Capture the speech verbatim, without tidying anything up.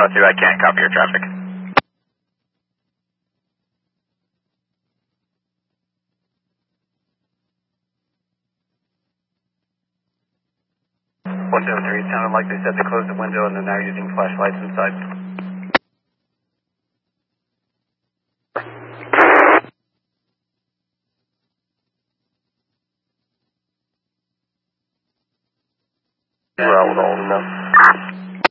oh two, I can't copy your traffic. one seven three, it sounded like they said they closed the window and they're now using flashlights inside. Well, with all of them.